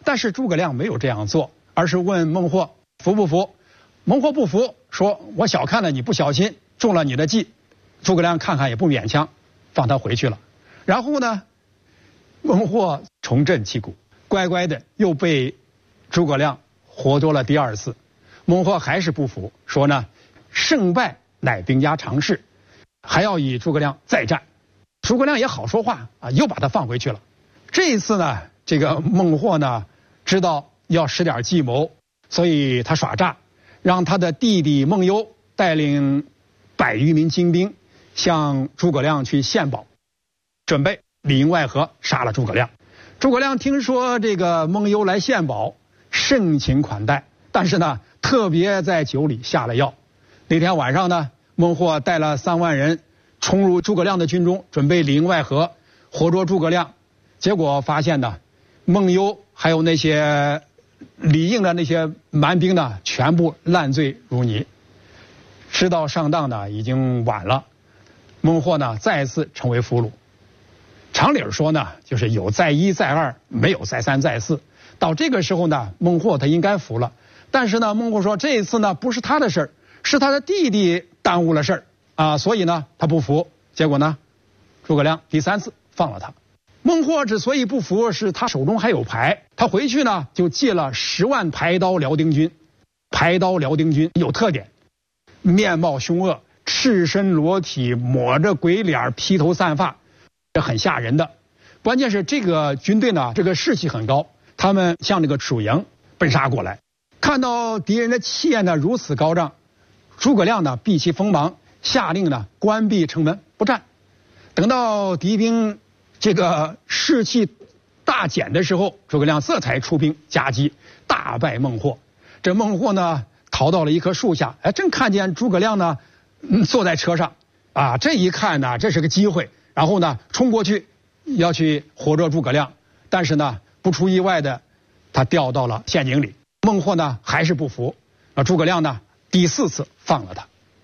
但是诸葛亮没有这样做，而是问孟获服不服。孟获不服，说我小看了你不小心，中了你的计。诸葛亮看看也不勉强，放他回去了。然后呢，孟获重振旗鼓，乖乖的又被诸葛亮活捉了第二次。孟获还是不服，说呢，胜败乃兵家常事，还要与诸葛亮再战。诸葛亮也好说话啊，又把他放回去了。这一次呢，这个孟获呢知道要使点计谋，所以他耍诈，让他的弟弟孟优带领100余名精兵向诸葛亮去献宝，准备里应外合杀了诸葛亮。诸葛亮听说这个孟优来献宝，盛情款待，但是呢，特别在酒里下了药。那天晚上呢，孟获带了3万人冲入诸葛亮的军中，准备里应外合活捉诸葛亮。结果发现呢，孟优还有那些里应的那些蛮兵呢，全部烂醉如泥。知道上当呢，已经晚了。孟获呢，再次成为俘虏。常理说呢，就是有再一再二，没有再三再四。到这个时候呢，孟获他应该服了。但是呢，孟获说这一次呢不是他的事儿，是他的弟弟耽误了事儿啊，所以呢他不服。结果呢，诸葛亮第3次放了他。孟获之所以不服，是他手中还有牌，他回去呢就借了10万排刀辽丁军。排刀辽丁军有特点，面貌凶恶，赤身裸体，抹着鬼脸，披头散发，这很吓人的。关键是这个军队呢，这个士气很高，他们向这个楚营奔杀过来。看到敌人的气焰呢如此高涨，诸葛亮呢避其锋芒，下令呢关闭城门不战。等到敌兵这个士气大减的时候，诸葛亮这才出兵夹击，大败孟获。这孟获呢逃到了一棵树下，正看见诸葛亮呢坐在车上啊，这一看呢这是个机会，然后呢冲过去要去活捉诸葛亮，但是呢不出意外的他掉到了陷阱里。孟获呢还是不服，诸葛亮呢第4次放了他。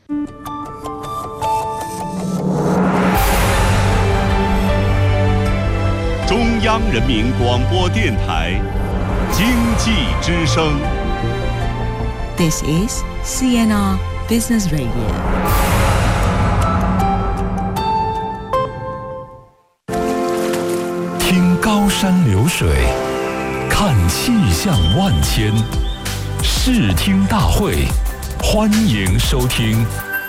中央人民广播电台经济之声。 This is CNR Business Radio. 听高山流水，看气象万千，视听大会，欢迎收听。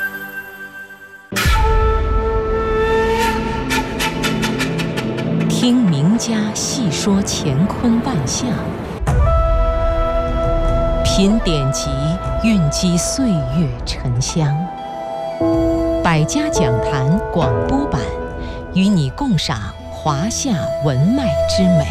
听名家细说乾坤万象，品典籍蕴积岁月沉香。百家讲坛广播版，与你共赏华夏文脉之美。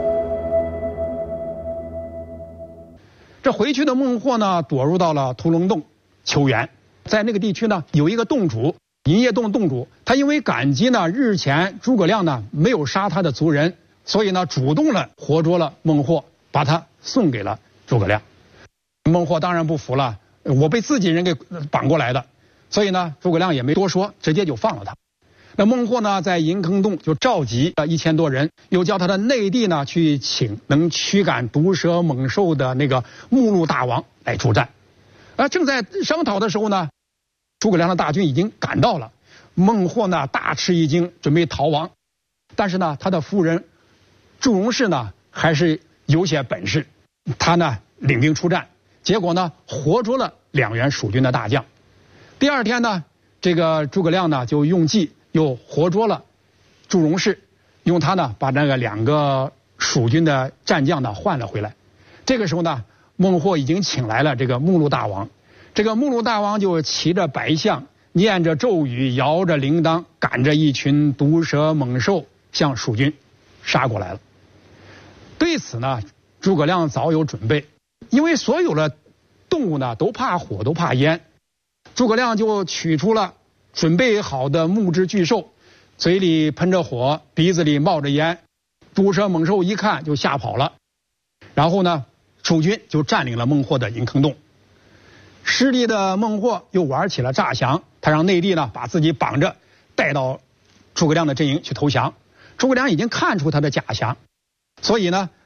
这回去的孟获呢，躲入到了屠龙洞求援。在那个地区呢，有一个洞主，银叶洞洞主，他因为感激呢日前诸葛亮呢没有杀他的族人，所以呢主动了活捉了孟获，把他送给了诸葛亮。孟获当然不服了，我被自己人给绑过来的，所以呢诸葛亮也没多说，直接就放了他。那孟获呢在银坑洞就召集了1000多人，又叫他的内弟呢去请能驱赶毒蛇猛兽的那个目录大王来出战。正在商讨的时候呢，诸葛亮的大军已经赶到了。孟获呢大吃一惊，准备逃亡，但是呢他的夫人祝融氏呢还是有些本事，他呢领兵出战，结果呢活捉了2员蜀军的大将。第2天呢，这个诸葛亮呢就用计又活捉了祝融氏，用他呢把那个2个蜀军的战将呢换了回来。这个时候呢，孟获已经请来了这个目录大王。这个目录大王就骑着白象，念着咒语，摇着铃铛，赶着一群毒蛇猛兽向蜀军杀过来了。对此呢，诸葛亮早有准备，因为所有的动物呢都怕火，都怕烟。诸葛亮就取出了准备好的木质巨兽，嘴里喷着火，鼻子里冒着烟，毒蛇猛兽一看就吓跑了。然后呢，蜀军就占领了孟获的银坑洞。失利的孟获又玩起了诈降，他让内弟呢把自己绑着带到诸葛亮的阵营去投降。诸葛亮已经看出他的假降，所以呢